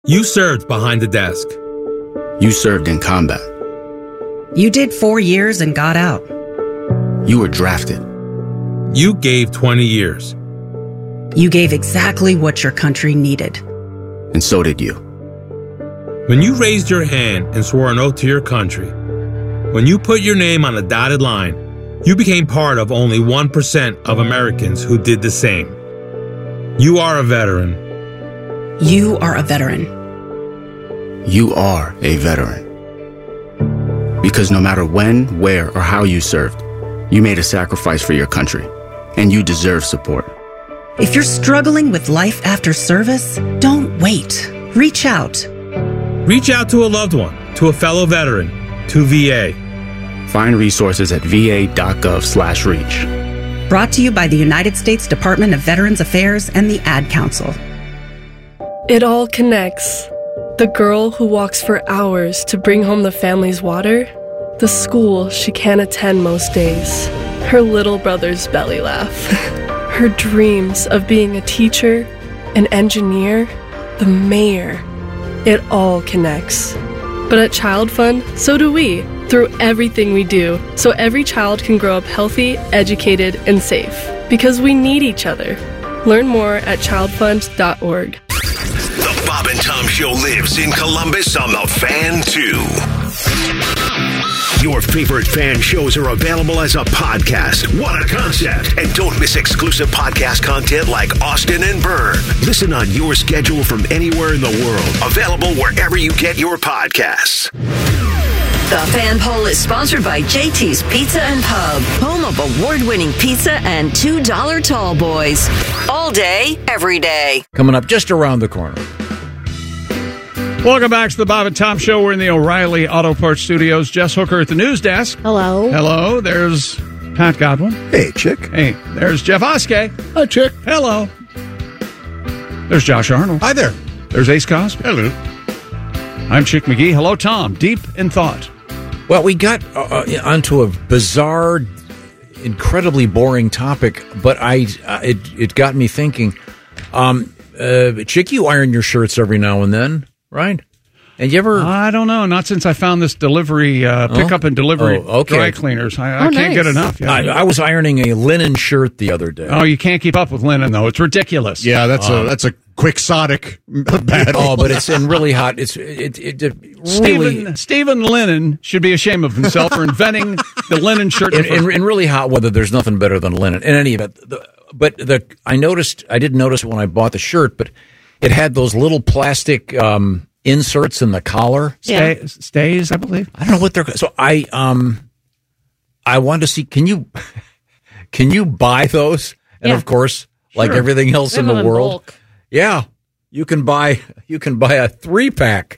You served behind the desk. You served in combat. You did 4 years and got out. You were drafted. You gave 20 years. You gave exactly what your country needed. And so did you. When you raised your hand and swore an oath to your country, when you put your name on a dotted line, you became part of only 1% of Americans who did the same. You are a veteran. You are a veteran. You are a veteran. Because no matter when, where, or how you served, you made a sacrifice for your country, and you deserve support. If you're struggling with life after service, don't wait. Reach out. Reach out to a loved one, to a fellow veteran, to VA. Find resources at va.gov/reach. Brought to you by the United States Department of Veterans Affairs and the Ad Council. It all connects. The girl who walks for hours to bring home the family's water, the school she can't attend most days, her little brother's belly laugh, her dreams of being a teacher, an engineer, the mayor. It all connects. But at Child Fund, so do we, through everything we do, so every child can grow up healthy, educated, and safe. Because we need each other. Learn more at childfund.org. The Bob and Tom Show lives in Columbus on the Fan 2. Your favorite fan shows are available as a podcast. What a concept. And don't miss exclusive podcast content like Austin and Byrne. Listen on your schedule from anywhere in the world. Available wherever you get your podcasts. The Fan Poll is sponsored by JT's Pizza and Pub, home of award-winning pizza and $2 tall boys. All day, every day. Coming up just around the corner. Welcome back to the Bob and Tom Show. We're in the O'Reilly Auto Parts Studios. Jess Hooker at the news desk. Hello. Hello. There's Pat Godwin. Hey, Chick. Hey. There's Jeff Oskey. Hi, Chick. Hello. There's Josh Arnold. Hi there. There's Ace Cosby. Hello. I'm Chick McGee. Hello, Tom. Deep in thought. Well, we got onto a bizarre, incredibly boring topic, but it got me thinking. Chick, you iron your shirts every now and then, right? And you ever? I don't know. Not since I found this delivery, pickup and delivery dry cleaners. I can't get enough. Yeah. I was ironing a linen shirt the other day. Oh, you can't keep up with linen, though. It's ridiculous. Yeah, that's a quixotic battle. Oh, but it's in really hot. Stephen Lennon should be ashamed of himself for inventing the linen shirt. In really hot weather, there's nothing better than linen. In any event, I didn't notice it when I bought the shirt, but it had those little plastic inserts in the collar. Stays, I believe. I don't know what they're. So I wanted to see. Can you buy those? And of course, like everything else in the world. Yeah, you can buy a 3-pack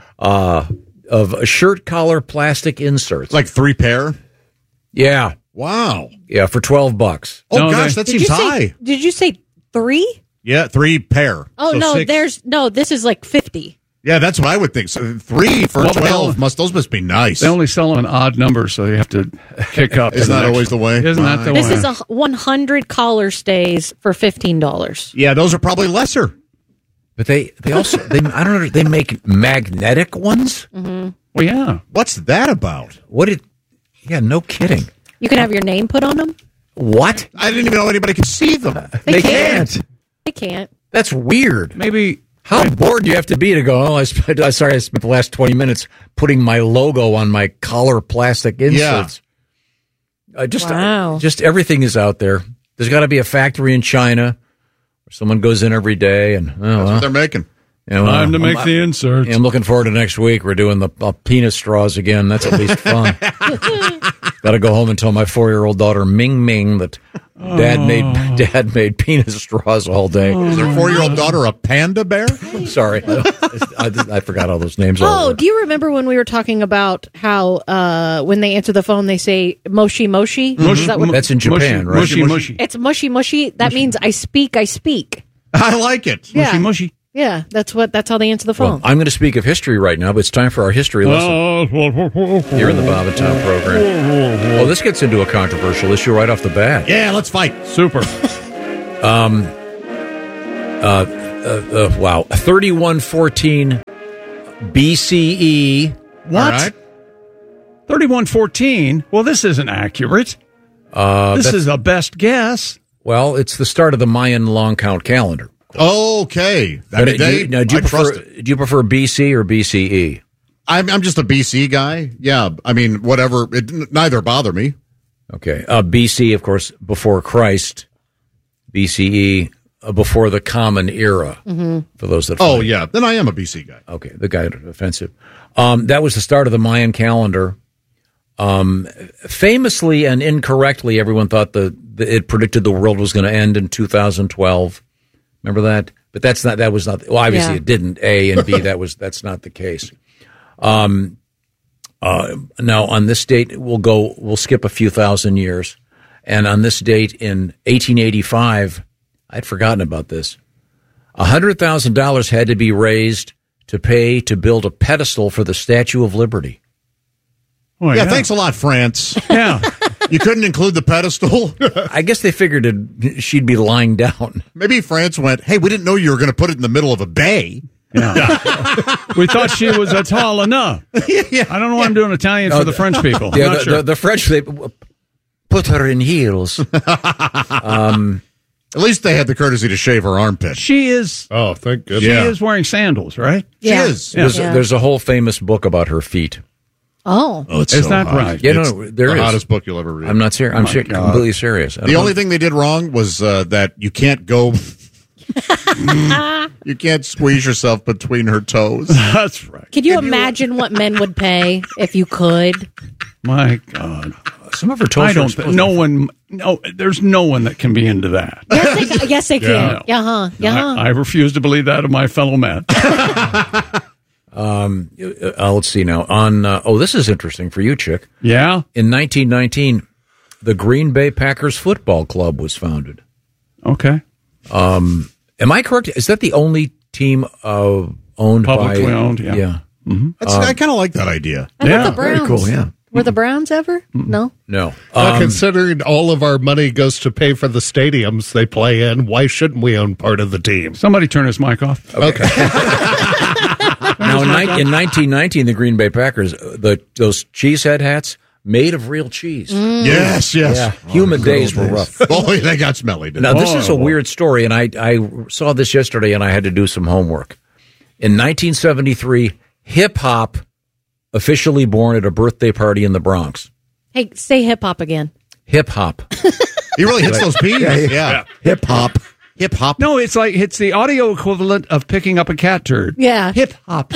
of shirt collar plastic inserts, like 3 pair. Yeah. Wow. Yeah, for $12. Oh gosh, that seems high. Did you say 3? Yeah, 3 pair. Oh so no, 6. this is like 50. Yeah, that's what I would think. So 3 for 12 those must be nice. They only sell them in odd numbers, so you have to kick up. Isn't that always the way? Isn't that the way? This is 100 collar stays for $15. Yeah, those are probably lesser. But they also I don't know, they make magnetic ones? Mm-hmm. Well, yeah. What's that about? Yeah, no kidding. You can have your name put on them? What? I didn't even know anybody could see them. They can't. They can't. That's weird. Maybe. How bored do you have to be to go, I spent the last 20 minutes putting my logo on my collar plastic inserts. Yeah. Just everything is out there. There's got to be a factory in China where someone goes in every day and... That's what they're making. Time to make the inserts. I'm looking forward to next week. We're doing the penis straws again. That's at least fun. Got to go home and tell my 4-year-old daughter Ming Ming that Dad made penis straws all day. Is their 4-year-old daughter a panda bear? Sorry, I forgot all those names. Do you remember when we were talking about how when they answer the phone they say moshi moshi? That's in Japan, right? Mushy mushy. It's mushy mushy. That means I speak. I like it. Yeah. Mushy mushy. Yeah, that's how they answer the phone. Well, I'm going to speak of history right now, but it's time for our history lesson. Here in the Bob and Tom program. Well, this gets into a controversial issue right off the bat. Yeah, let's fight. Super. Wow. 3114 BCE. What? All right. 3114? Well, this isn't accurate. This is a best guess. Well, it's the start of the Mayan long count calendar. Okay. Do you prefer BC or BCE? I'm just a BC guy. Yeah. I mean, whatever. Neither bother me. Okay. BC, of course, before Christ. BCE, before the Common Era. Mm-hmm. For those that. Oh, yeah. Then I am a BC guy. Okay. The guy offensive. That was the start of the Mayan calendar. Famously and incorrectly, everyone thought it predicted the world was going to end in 2012. Remember that? But that was not. Well, obviously it didn't. A and B. That's not the case. Now on this date, we'll skip a few thousand years, and on this date in 1885, I'd forgotten about this. $100,000 had to be raised to pay to build a pedestal for the Statue of Liberty. Oh, yeah, thanks a lot, France. Yeah. You couldn't include the pedestal? I guess they figured she'd be lying down. Maybe France went, hey, we didn't know you were going to put it in the middle of a bay. Yeah. We thought she was tall enough. Yeah. I don't know why I'm doing Italian for the French people. Yeah, sure. the French, they put her in heels. At least they had the courtesy to shave her armpit. She is. Oh, thank goodness. She is wearing sandals, right? Yeah. She is. Yeah. There's a whole famous book about her feet. Oh, it's is so that hot. right? Yeah, no, there the is. hottest book you'll ever read. I'm not serious. I'm completely serious. The only thing they did wrong was that you can't go. You can't squeeze yourself between her toes. That's right. Can you imagine what men would pay if you could? My God. Some of her toes. I don't. There's no one that can be into that. Yes, they can. I refuse to believe that of my fellow men. Let's see now. This is interesting for you, Chick. Yeah. In 1919, the Green Bay Packers Football Club was founded. Okay. Am I correct? Is that the only team owned publicly owned? Yeah. Yeah. Mm-hmm. I kind of like that idea. The Browns. Very cool. Yeah. Were the Browns ever? No. Considering all of our money goes to pay for the stadiums they play in, why shouldn't we own part of the team? Somebody turn his mic off. Okay. Now, in 1919, the Green Bay Packers, those cheesehead hats made of real cheese. Yes. Yeah. Humid days were rough. Boy, they got smelly. Now, this is a weird story, and I saw this yesterday, and I had to do some homework. In 1973, hip-hop officially born at a birthday party in the Bronx. Hey, say hip-hop again. Hip-hop. He really hits those P's. Yeah. Hip-hop. Hip-hop. No, it's the audio equivalent of picking up a cat turd. Yeah. Hip-hop.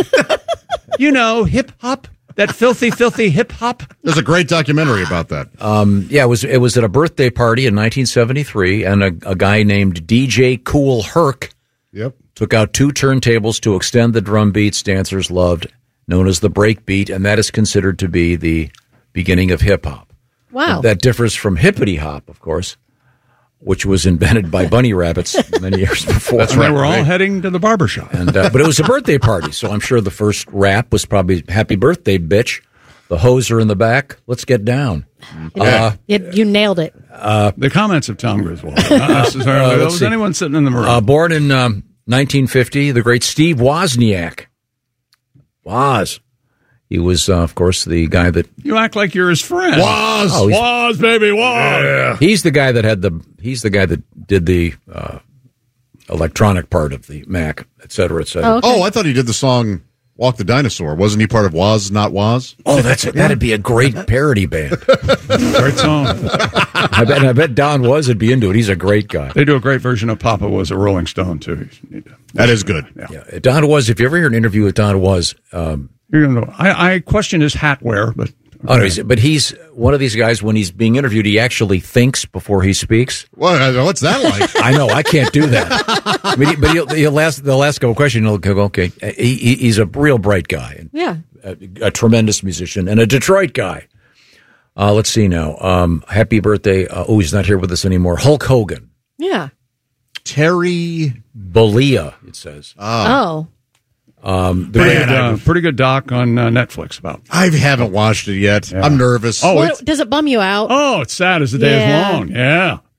Hip-hop. That filthy hip-hop. There's a great documentary about that. It was at a birthday party in 1973, and a guy named DJ Kool Herc took out 2 turntables to extend the drum beats dancers loved, known as the break beat, and that is considered to be the beginning of hip-hop. Wow. That differs from hippity-hop, of course, which was invented by bunny rabbits many years before. That's right. They were all heading to the barbershop. But it was a birthday party, so I'm sure the first rap was probably "Happy Birthday, Bitch." The hoser in the back. Let's get down. You nailed it. The comments of Tom Griswold. Not necessarily. Was anyone sitting in the room? Born in 1950, the great Steve Wozniak. Woz. He was, of course, the guy that... You act like you're his friend. Woz! Oh, Woz, baby, Woz! Yeah. He's the guy that he's the guy that did the electronic part of the Mac, et cetera, et cetera. Oh, I thought he did the song Walk the Dinosaur. Wasn't he part of Woz, Not Woz? Oh, that'd be a great parody band. Great song. I bet Don would be into it. He's a great guy. They do a great version of Papa Was a Rolling Stone, too. That is good. Yeah. Don Was, if you ever hear an interview with Don Was... you're gonna know. I question his hat wear, but... Okay. But he's one of these guys, when he's being interviewed, he actually thinks before he speaks. What's that like? I know, I can't do that. But he'll ask the last couple questions, he'll go, okay. He's a real bright guy. Yeah. A tremendous musician and a Detroit guy. Let's see now. Happy birthday. He's not here with us anymore. Hulk Hogan. Yeah. Terry Bollea, it says. Oh. Pretty good doc on Netflix about. I haven't watched it yet. Yeah. I'm nervous. Does it bum you out? Oh, it's sad as the day is long. Yeah.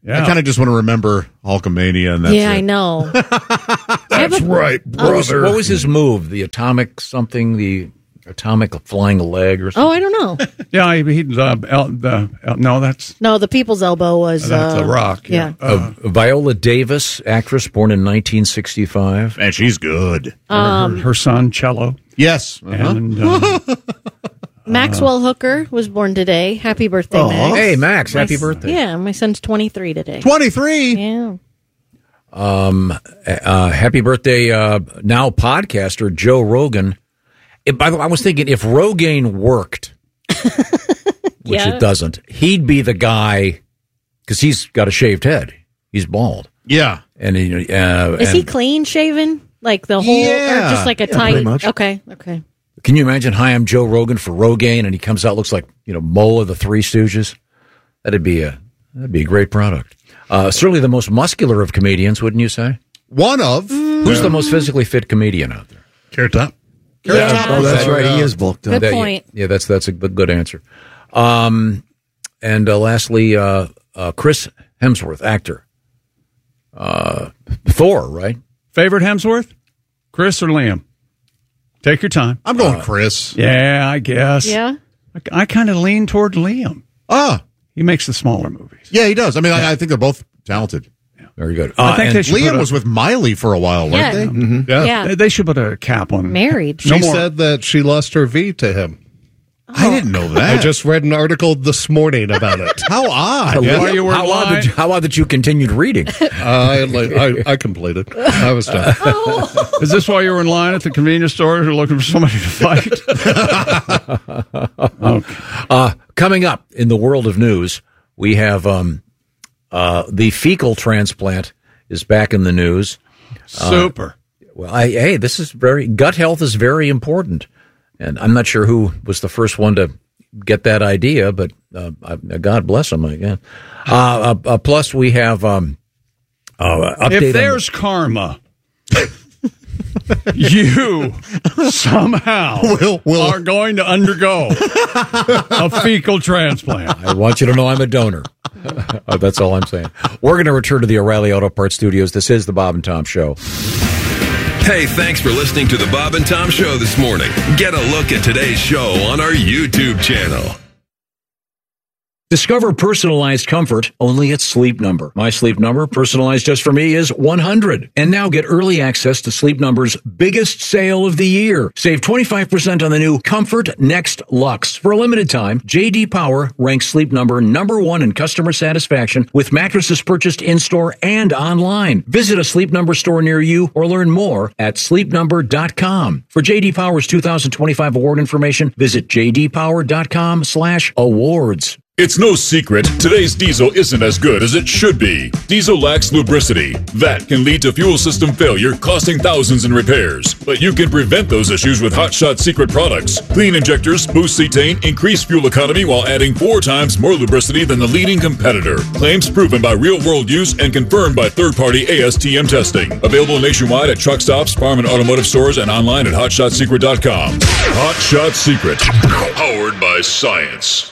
I kind of just want to remember Hulkamania, and that's it. I know. That's right, brother. What was his move? The atomic something? The atomic flying leg or something? Oh, I don't know. Yeah, no, that's... No, the People's Elbow was... That's The Rock. Yeah. Viola Davis, actress born in 1965. And she's good. Her son, Cello. Yes. And... Maxwell Hooker was born today. Happy birthday, Max. Hey, Max, happy birthday. Yeah, my son's 23 today. 23? Yeah. Happy birthday, now podcaster Joe Rogan. By the way, I was thinking if Rogaine worked, which it doesn't, he'd be the guy, because he's got a shaved head. He's bald. Yeah. And Is he clean shaven? Like the whole, or just like a tight? pretty much. Okay. Can you imagine, hi, I'm Joe Rogan for Rogaine, and he comes out, looks like, Mole of the Three Stooges? That'd be a great product. Certainly the most muscular of comedians, wouldn't you say? One of. Who's the most physically fit comedian out there? Carrot Top. Oh, that's right. He is bulked up. Good point. Yeah, that's a good answer. And lastly, Chris Hemsworth, actor. Thor, right? Favorite Hemsworth? Chris or Liam? Take your time. I'm going Chris. Yeah, I guess. Yeah. I kind of lean toward Liam. He makes the smaller movies. Yeah, he does. I mean, I think they're both talented. Very good. I think they should Liam was with Miley for a while, weren't they? Mm-hmm. Yeah. They should put a cap on. Married. She said that she lost her V to him. I didn't know that. I just read an article this morning about it. How odd. Why you were lying? How odd that you continued reading. I completed. I was done. Is this why you were in line at the convenience store looking for somebody to fight? Okay. Coming up in the world of news, we have the fecal transplant is back in the news. Super. This is gut health is very important. And I'm not sure who was the first one to get that idea, but God bless them again. Plus, we have update. If there's karma, you somehow are going to undergo a fecal transplant. I want you to know I'm a donor. That's all I'm saying. We're going to return to the O'Reilly Auto Parts Studios. This is the Bob and Tom Show. Hey, thanks for listening to the Bob and Tom Show this morning. Get a look at today's show on our YouTube channel. Discover personalized comfort only at Sleep Number. My Sleep Number, personalized just for me, is 100. And now get early access to Sleep Number's biggest sale of the year. Save 25% on the new Comfort Next Luxe. For a limited time, J.D. Power ranks Sleep Number #1 in customer satisfaction with mattresses purchased in-store and online. Visit a Sleep Number store near you or learn more at sleepnumber.com. For J.D. Power's 2025 award information, visit jdpower.com/awards. It's no secret, today's diesel isn't as good as it should be. Diesel lacks lubricity. That can lead to fuel system failure, costing thousands in repairs. But you can prevent those issues with Hot Shot Secret products. Clean injectors, boost cetane, increase fuel economy while adding 4 times more lubricity than the leading competitor. Claims proven by real-world use and confirmed by third-party ASTM testing. Available nationwide at truck stops, farm and automotive stores, and online at hotshotsecret.com. Hot Shot Secret. Powered by science.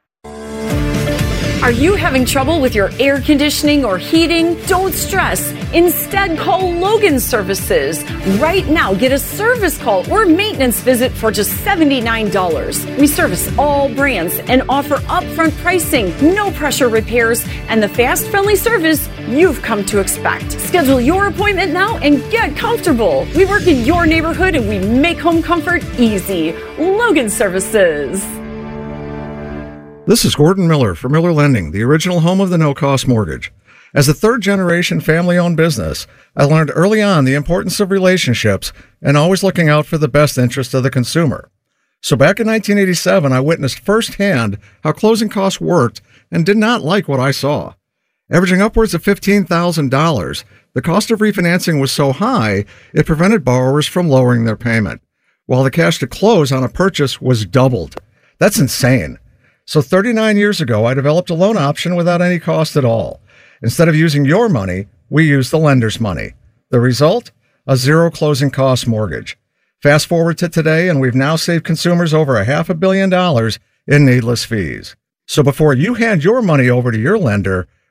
Are you having trouble with your air conditioning or heating? Don't stress. Instead, call Logan Services. Right now, get a service call or maintenance visit for just $79. We service all brands and offer upfront pricing, no pressure repairs, and the fast, friendly service you've come to expect. Schedule your appointment now and get comfortable. We work in your neighborhood and we make home comfort easy. Logan Services. This is Gordon Miller for Miller Lending, the original home of the no-cost mortgage. As a third-generation family-owned business, I learned early on the importance of relationships and always looking out for the best interest of the consumer. So back in 1987, I witnessed firsthand how closing costs worked and did not like what I saw. Averaging upwards of $15,000, the cost of refinancing was so high, it prevented borrowers from lowering their payment, while the cash to close on a purchase was doubled. That's insane. So 39 years ago, I developed a loan option without any cost at all. Instead of using your money, we used the lender's money. The result? A zero closing cost mortgage. Fast forward to today, and we've now saved consumers over $500 million in needless fees. So before you hand your money over to your lender,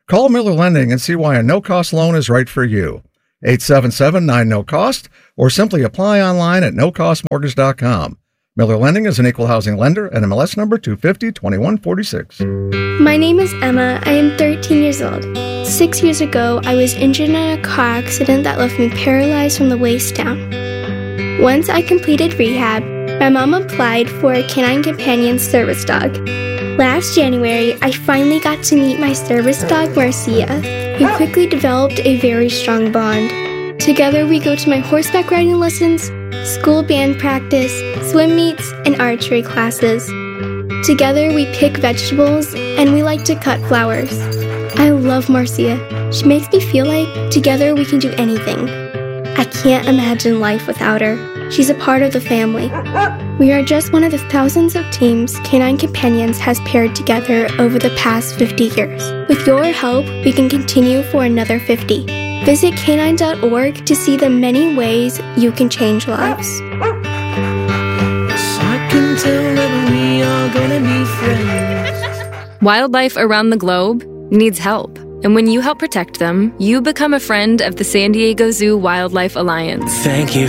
Call Miller Lending and see why a no-cost loan is right for you. 877-9-NO-COST or simply apply online at nocostmortgage.com. Miller Lending is an equal housing lender and MLS number 250-2146. My name is Emma. I am 13 years old. 6 years ago, I was injured in a car accident that left me paralyzed from the waist down. Once I completed rehab, my mom applied for a Canine Companion service dog. Last January, I finally got to meet my service dog, Marcia. We quickly developed a very strong bond. Together, we go to my horseback riding lessons, school band practice, swim meets, and archery classes. Together, we pick vegetables, and we like to cut flowers. I love Marcia. She makes me feel like together we can do anything. I can't imagine life without her. She's a part of the family. We are just one of the thousands of teams Canine Companions has paired together over the past 50 years. With your help, we can continue for another 50. Visit canine.org to see the many ways you can change lives. Wildlife around the globe needs help. And when you help protect them, you become a friend of the San Diego Zoo Wildlife Alliance. Thank you